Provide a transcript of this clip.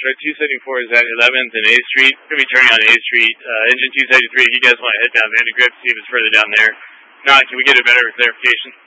right? 274 is at 11th and A Street. Going to be turning on A Street. Engine 273, if you guys want to head down Vandegrift, see if it's further down there. If not, can we get a better clarification?